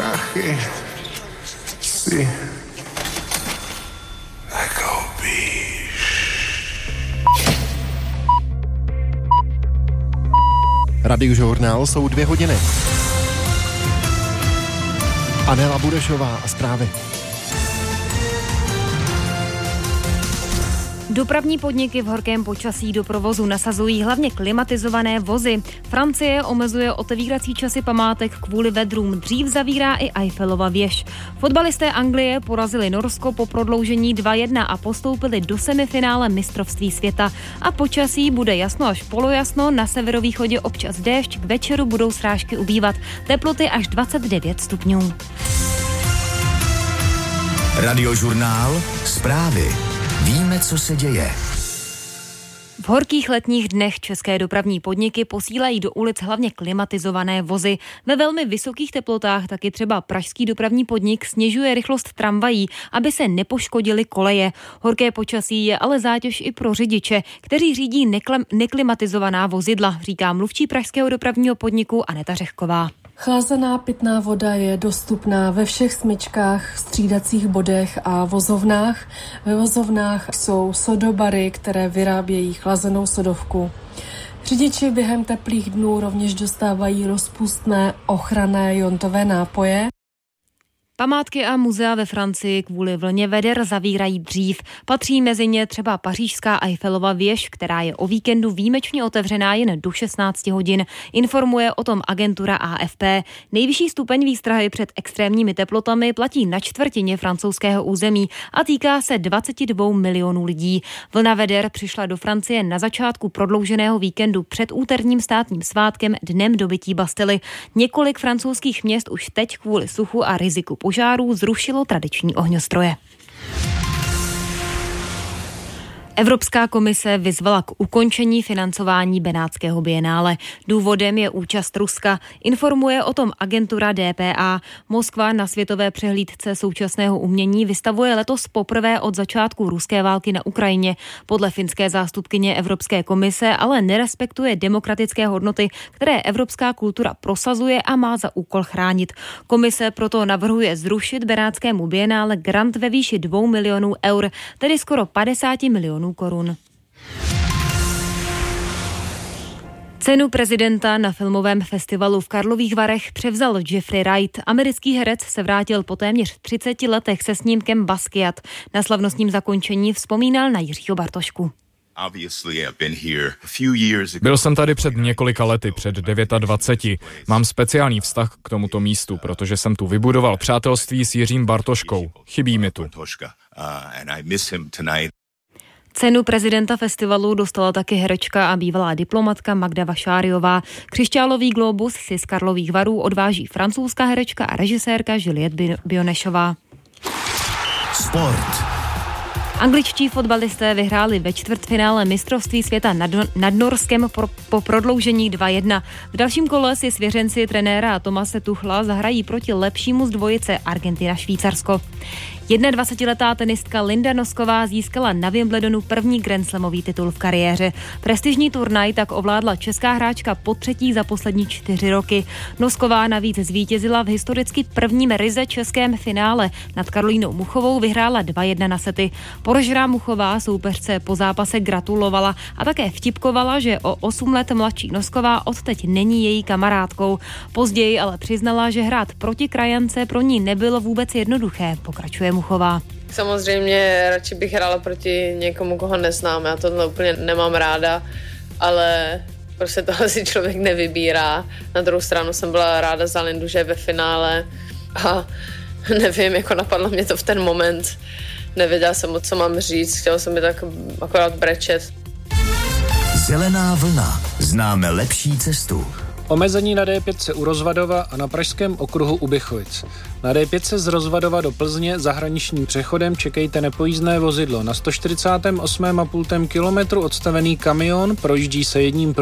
prachy si nekoupíš. Radiožurnál jsou 2 hodiny. Adela Burešová a zprávy. Dopravní podniky v horkém počasí do provozu nasazují hlavně klimatizované vozy. Francie omezuje otevírací časy památek kvůli vedrům. Dřív zavírá i Eiffelova věž. Fotbalisté Anglie porazili Norsko po prodloužení 2-1 a postoupili do semifinále mistrovství světa. A počasí bude jasno až polojasno, na severovýchodě občas déšť, k večeru budou srážky ubývat. Teploty až 29 stupňů. Radiožurnál, zprávy. Víme, co se děje. V horkých letních dnech české dopravní podniky posílají do ulic hlavně klimatizované vozy. Ve velmi vysokých teplotách taky třeba pražský dopravní podnik snižuje rychlost tramvají, aby se nepoškodily koleje. Horké počasí je ale zátěž i pro řidiče, kteří řídí neklimatizovaná vozidla, říká mluvčí pražského dopravního podniku Aneta Řehková. Chlazená pitná voda je dostupná ve všech smyčkách, střídacích bodech a vozovnách. Ve vozovnách jsou sodobary, které vyrábějí chlazenou sodovku. Řidiči během teplých dnů rovněž dostávají rozpustné ochranné jontové nápoje. Památky a muzea ve Francii kvůli vlně veder zavírají dřív. Patří mezi ně třeba pařížská Eiffelova věž, která je o víkendu výjimečně otevřená jen do 16 hodin. Informuje o tom agentura AFP. Nejvyšší stupeň výstrahy před extrémními teplotami platí na čtvrtině francouzského území a týká se 22 milionů lidí. Vlna veder přišla do Francie na začátku prodlouženého víkendu před úterním státním svátkem Dnem dobytí Bastily. Několik francouzských měst už teď kvůli suchu a riziku požárů zrušilo tradiční ohňostroje. Evropská komise vyzvala k ukončení financování Benátského bienále. Důvodem je účast Ruska. Informuje o tom agentura DPA. Moskva na světové přehlídce současného umění vystavuje letos poprvé od začátku ruské války na Ukrajině. Podle finské zástupkyně Evropské komise ale nerespektuje demokratické hodnoty, které evropská kultura prosazuje a má za úkol chránit. Komise proto navrhuje zrušit Benátskému bienále grant ve výši 2 milionů eur, tedy skoro 50 milionů korun. Cenu prezidenta na filmovém festivalu v Karlových Varech převzal Jeffrey Wright. Americký herec se vrátil po téměř 30 letech se snímkem Basquiat. Na slavnostním zakončení vzpomínal na Jiřího Bartošku. Byl jsem tady před několika lety, před 29. Mám speciální vztah k tomuto místu, protože jsem tu vybudoval přátelství s Jiřím Bartoškou. Chybí mi tu. Cenu prezidenta festivalu dostala taky herečka a bývalá diplomatka Magda Vašáriová. Křišťálový glóbus si z Karlových Varů odváží francouzská herečka a režisérka Juliette Bionešová. Sport. Angličtí fotbalisté vyhráli ve čtvrtfinále mistrovství světa nad Norskem po prodloužení 2-1. V dalším kole si svěřenci trenéra Tomase Tuchla zahrají proti lepšímu z dvojice Argentina-Švýcarsko. 21letá tenistka Linda Nosková získala na Wimbledonu první grandslamový titul v kariéře. Prestižní turnaj tak ovládla česká hráčka potřetí za poslední 4 roky. Nosková navíc zvítězila v historicky prvním ryze českém finále. Nad Karolínou Muchovou vyhrála 2-1 na sety. Porožrá Muchová soupeřce po zápase gratulovala a také vtipkovala, že o 8 let mladší Nosková odteď není její kamarádkou. Později ale přiznala, že hrát proti krajance pro ní nebylo vůbec jednoduché, pokračuje Muchová. Samozřejmě radši bych hrála proti někomu, koho neznám. Já tohle úplně nemám ráda, ale prostě tohle si člověk nevybírá. Na druhou stranu jsem byla ráda za Lindu, že je ve finále a nevím, jako napadlo mě to v ten moment. Nevěděla jsem, co mám říct, chtěla jsem mi tak akorát brečet. Zelená vlna. Známe lepší cestu. Omezení na D5 u Rozvadova a na pražském okruhu u Bychovic. Na D5 z Rozvadova do Plzně zahraničním přechodem čekejte nepojízdné vozidlo. Na 148,5 kilometru odstavený kamion projíždí se jedním